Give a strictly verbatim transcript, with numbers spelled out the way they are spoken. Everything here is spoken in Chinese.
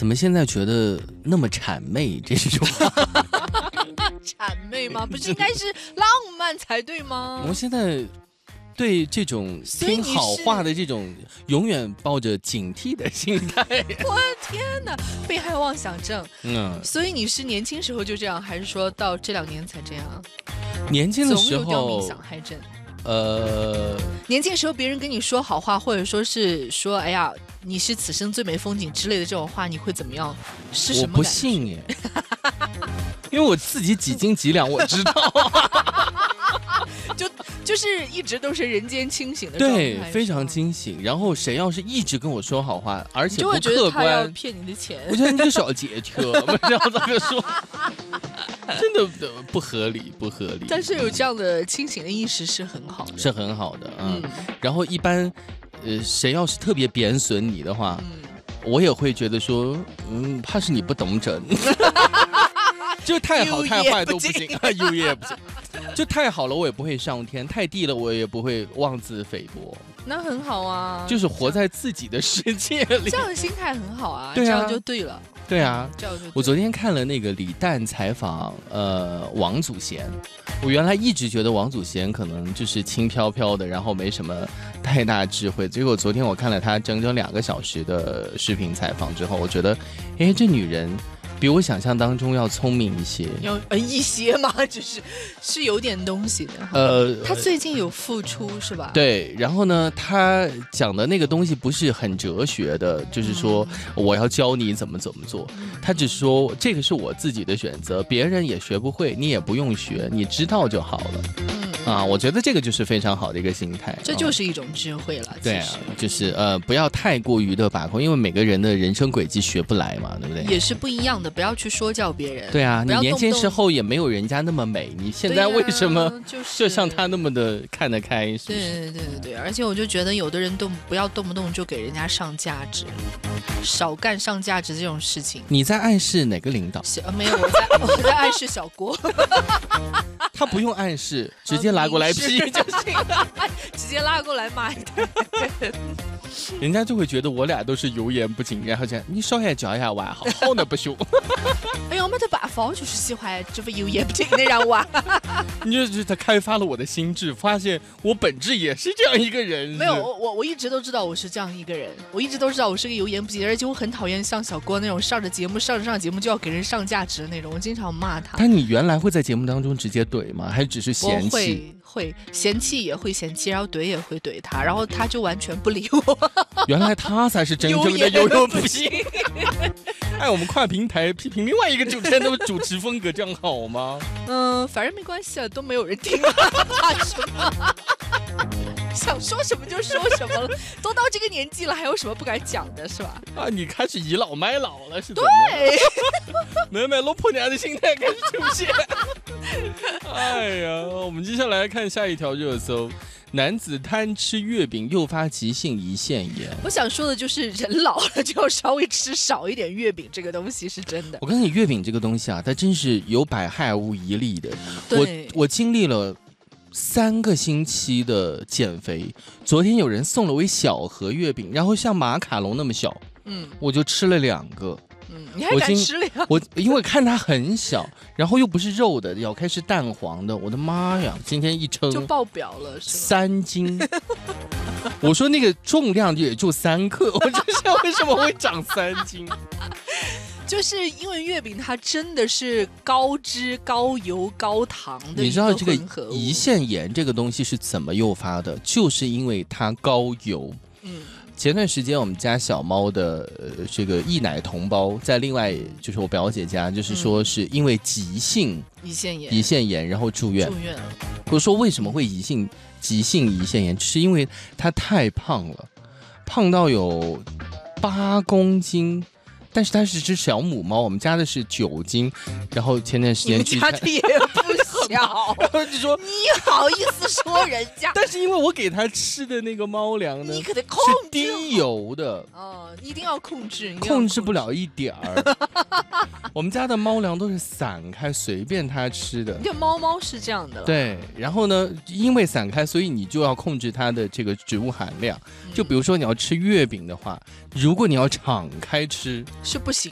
怎么现在觉得那么谄媚这种？ 谄媚吗？不是应该是浪漫才对吗？ 我现在对这种听好话的这种永远抱着警惕的心态。 我的天哪，被害妄想症。 嗯， 所以你是年轻时候就这样，还是说到这两年才这样？ 年轻的时候总有刁民想害症。 呃， 年轻时候别人跟你说好话，或者说是说哎呀你是此生最美风景之类的这种话，你会怎么样？是什么？ 我不信耶。因为我自己几斤几两，我知道。 就就是一直都是人间清醒的状态， 对，非常清醒。然后谁要是一直跟我说好话，而且不客观， 就会觉得他要骗你的钱， 我觉得你就少劫车，不这样这么说，真的不合理，不合理。 但是有这样的清醒的意识是很好的， 是很好的，嗯。 嗯然后一般，呃，谁要是特别贬损你的话， 嗯我也会觉得说，嗯，怕是你不懂整。就太好太坏都不行，优也不行，就太好了我也不会上天，太低了我也不会妄自菲薄。 那很好啊， 就是活在自己的世界里， 这样的心态很好啊， 对啊， 这样就对了。 对啊， 这样就对了。 我昨天看了那个李诞采访呃王祖贤，我原来一直觉得王祖贤可能就是轻飘飘的，然后没什么太大智慧，结果昨天我看了他整整两个小时的视频采访之后，我觉得，哎，这女人比我想象当中要聪明一些， 要呃一些嘛，就是是有点东西的。 呃， 他最近有复出是吧？ 对，然后呢，他讲的那个东西不是很哲学的，就是说我要教你怎么怎么做，他只说这个是我自己的选择，别人也学不会，你也不用学，你知道就好了。 嗯啊，我觉得这个就是非常好的一个心态， 这就是一种智慧了。 对啊，就是呃，不要太过于的把控，因为每个人的人生轨迹学不来嘛，对不对？ 也是不一样的，不要去说教别人。 对啊，你年轻时候候也没有人家那么美，你现在为什么就是就像他那么的看得开？是不是？ 对对对对对，而且我就觉得有的人都不要动不动就给人家上价值，少干上价值这种事情。 你在暗示哪个领导？ 小没有，我在我在暗示小郭。 他不用暗示，直接拉过来批就行了， 直接拉过来骂一顿， 人家就会觉得我俩都是油盐不进，然后讲你少言教一下娃，好好的不修。 哎呀，没得办法，我就是喜欢这份油盐不进的人娃。 你就是他开发了我的心智，发现我本质也是这样一个人。 没有，我我我一直都知道我是这样一个人，我一直都知道我是个油盐不进，而且我很讨厌像小郭那种上着节目上着上节目就要给人上价值的那种，我经常骂他。 但你原来会在节目当中直接怼吗？还只是嫌弃？ 会嫌弃也会嫌弃，然后怼也会怼他，然后他就完全不理我。 原来他才是真正的油盐不进。哎，我们跨平台批评另外一个主持人的主持风格，这样好吗？ 嗯，反正没关系啊，都没有人听啊，怕什么？想说什么就说什么了，都到这个年纪了，还有什么不敢讲的，是吧？ 啊，你开始倚老卖老了，是？ 对， 妹妹落婆娘的心态开始出现。哎呀，我们接下来看下一条热搜：男子贪吃月饼诱发急性胰腺炎。 我想说的就是，人老了就要稍微吃少一点月饼，这个东西是真的。 我告诉你，月饼这个东西啊，它真是有百害无一利的。我我经历了三个星期的减肥，昨天有人送了我一小盒月饼，然后像马卡龙那么小，嗯，我就吃了两个。 嗯，你还敢吃两个？ 我因为看它很小，然后又不是肉的，咬开是蛋黄的，我的妈呀！今天一称就爆表了，是三斤。我说那个重量也就三克，我就想为什么会长三斤？ 就是因为月饼它真的是高脂、高油、高糖的。 你知道这个胰腺炎这个东西是怎么诱发的？就是因为它高油。嗯。前段时间我们家小猫的、呃、这个溢奶同胞在另外就是我表姐家，就是说是因为急性胰腺炎， 胰腺炎然后住院。 住院了。 我说为什么会急性急性胰腺炎？是因为它太胖了，胖到有八公斤。但是它是只小母猫，我们家的是九斤，然后前段时间你们家的也不小， 然后就说你好意思说人家？ 但是因为我给它吃的那个猫粮呢， 你可得控制， 是低油的哦，一定要控制， 控制不了一点儿。我们家的猫粮都是散开，随便它吃的。 这猫猫是这样的， 对。然后呢，因为散开，所以你就要控制它的这个植物含量。就比如说你要吃月饼的话，如果你要敞开吃。 是不行。